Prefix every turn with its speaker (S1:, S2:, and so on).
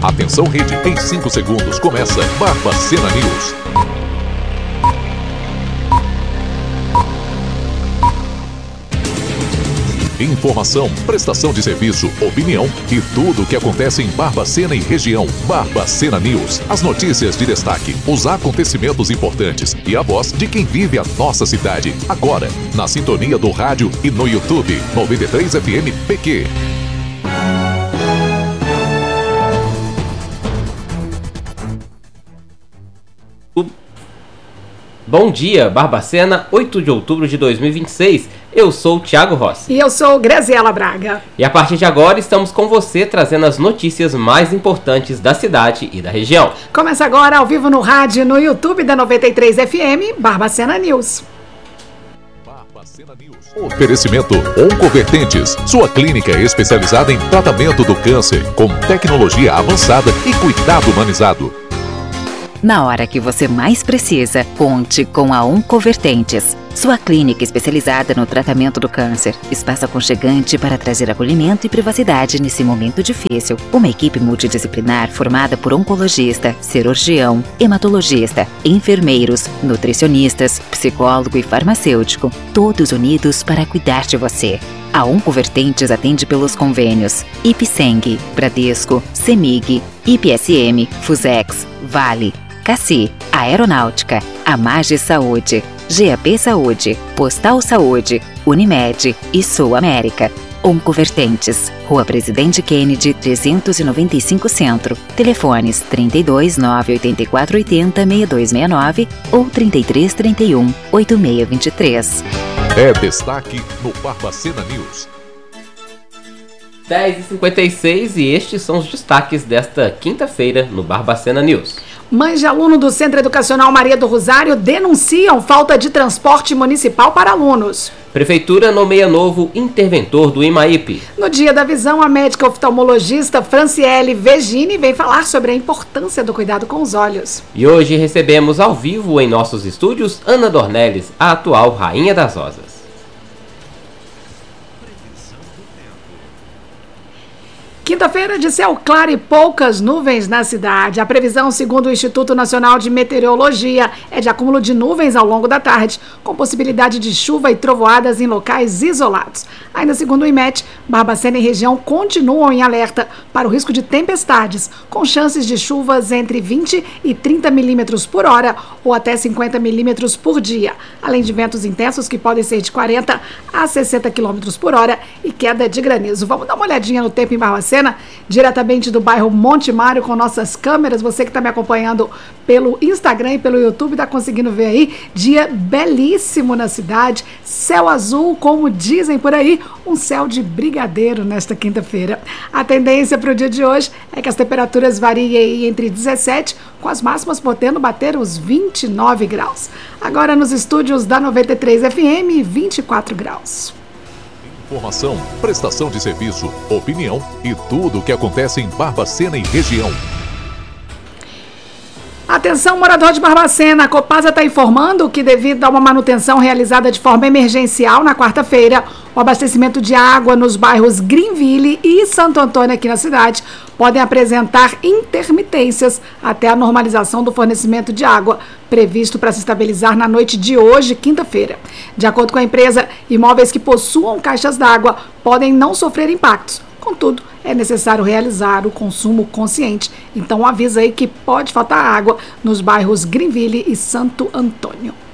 S1: Atenção rede, em 5 segundos começa Barbacena News. Informação, prestação de serviço, opinião e tudo o que acontece em Barbacena e região. Barbacena News. As notícias de destaque, os acontecimentos importantes e a voz de quem vive a nossa cidade. Agora, na sintonia do rádio e no YouTube. 93 FM PQ.
S2: Bom dia, Barbacena, 8 de outubro de 2026. Eu sou o Thiago Rossi.
S3: E eu sou Graziela Braga.
S2: E a partir de agora estamos com você trazendo as notícias mais importantes da cidade e da região.
S3: Começa agora ao vivo no rádio e no YouTube da 93 FM, Barbacena News.
S1: Barbacena News. Oferecimento Oncovertentes, sua clínica especializada em tratamento do câncer, com tecnologia avançada e cuidado humanizado.
S4: Na hora que você mais precisa, conte com a Oncovertentes, sua clínica especializada no tratamento do câncer. Espaço aconchegante para trazer acolhimento e privacidade nesse momento difícil. Uma equipe multidisciplinar formada por oncologista, cirurgião, hematologista, enfermeiros, nutricionistas, psicólogo e farmacêutico, todos unidos para cuidar de você. A Oncovertentes atende pelos convênios Ipseng, Bradesco, Semig, IPSM, Fusex, Vale, Cassi, Aeronáutica, Amage Saúde, GAP Saúde, Postal Saúde, Unimed e Sul América. Oncovertentes, Rua Presidente Kennedy, 395 Centro. Telefones 32 984 80 6269 ou 33 31 8623.
S1: É destaque no Barbacena News.
S2: 10h56 e estes são os destaques desta quinta-feira no Barbacena News.
S3: Mães de aluno do Centro Educacional Maria do Rosário denunciam falta de transporte municipal para alunos.
S2: Prefeitura nomeia novo interventor do IMAIP.
S3: No Dia da Visão, a médica oftalmologista Franciele Vegini vem falar sobre a importância do cuidado com os olhos.
S2: E hoje recebemos ao vivo em nossos estúdios Ana Dornelles, a atual Rainha das Rosas.
S3: Quinta-feira de céu claro e poucas nuvens na cidade. A previsão, segundo o Instituto Nacional de Meteorologia, é de acúmulo de nuvens ao longo da tarde, com possibilidade de chuva e trovoadas em locais isolados. Ainda segundo o IMET, Barbacena e região continuam em alerta para o risco de tempestades, com chances de chuvas entre 20 e 30 milímetros por hora ou até 50 milímetros por dia, além de ventos intensos que podem ser de 40 a 60 quilômetros por hora e queda de granizo. Vamos dar uma olhadinha no tempo em Barbacena, diretamente do bairro Monte Mário com nossas câmeras. Você que está me acompanhando pelo Instagram e pelo YouTube está conseguindo ver aí, dia belíssimo na cidade, céu azul, como dizem por aí, um céu de brigadeiro nesta quinta-feira. A tendência para o dia de hoje é que as temperaturas variem aí entre 17, com as máximas podendo bater os 29 graus. Agora nos estúdios da 93 FM, 24 graus.
S1: Informação, prestação de serviço, opinião e tudo o que acontece em Barbacena e região.
S3: Atenção, morador de Barbacena, a Copasa está informando que devido a uma manutenção realizada de forma emergencial na quarta-feira, o abastecimento de água nos bairros Greenville e Santo Antônio aqui na cidade podem apresentar intermitências até a normalização do fornecimento de água, previsto para se estabilizar na noite de hoje, quinta-feira. De acordo com a empresa, imóveis que possuam caixas d'água podem não sofrer impactos. Contudo, é necessário realizar o consumo consciente. Então avisa aí que pode faltar água nos bairros Greenville e Santo Antônio.